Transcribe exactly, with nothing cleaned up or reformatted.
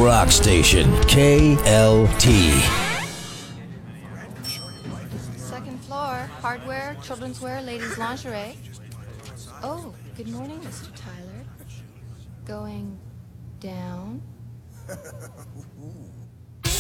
rock station, K L T. Second floor, hardware, children's wear, ladies' lingerie. Oh, good morning, Mister Tyler. Going down?